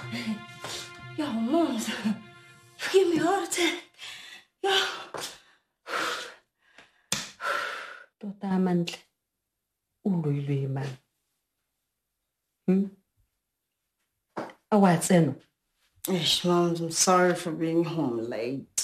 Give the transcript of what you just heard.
Yo, Moms, you give me a heart attack. Yo. Tota Mantle. Uloilwe man. Awatseno. Moms, I'm sorry for being home late.